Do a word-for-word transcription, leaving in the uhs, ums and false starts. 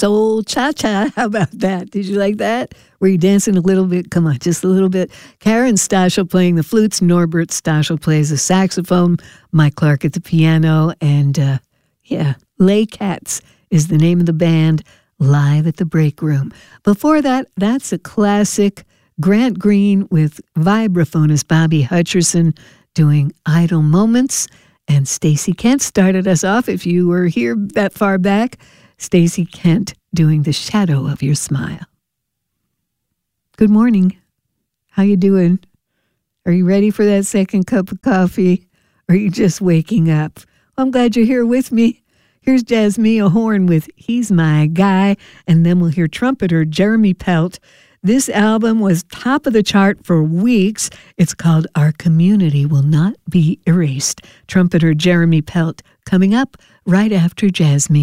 soul cha-cha. How about that? Did you like that? Were you dancing a little bit? Come on, just a little bit. Karen Stachel playing the flutes. Norbert Stachel plays the saxophone. Mike Clark at the piano. And, uh, yeah, Lay Cats is the name of the band, live at the Break Room. Before that, that's a classic. Grant Green with vibraphonist Bobby Hutcherson doing Idle Moments. And Stacey Kent started us off, if you were here that far back. Stacey Kent doing The Shadow of Your Smile. Good morning. How you doing? Are you ready for that second cup of coffee? Or are you just waking up? Well, I'm glad you're here with me. Here's Jasmia Horn with He's My Guy, and then we'll hear trumpeter Jeremy Pelt. This album was top of the chart for weeks. It's called Our Community Will Not Be Erased. Trumpeter Jeremy Pelt coming up right after Jasmine.